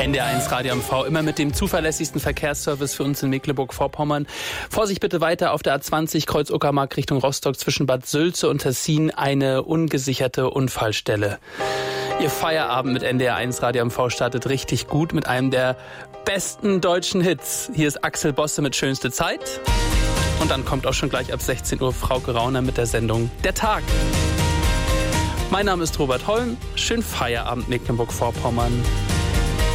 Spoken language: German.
NDR1 Radio MV, immer mit dem zuverlässigsten Verkehrsservice für uns in Mecklenburg-Vorpommern. Vorsicht bitte weiter auf der A20 Kreuz Uckermark Richtung Rostock zwischen Bad Sülze und Tessin eine ungesicherte Unfallstelle. Ihr Feierabend mit NDR1 Radio MV startet richtig gut mit einem der besten deutschen Hits. Hier ist Axel Bosse mit Schönste Zeit. Und dann kommt auch schon gleich ab 16 Uhr Frauke Rauner mit der Sendung Der Tag. Mein Name ist Robert Holm. Schönen Feierabend Mecklenburg-Vorpommern.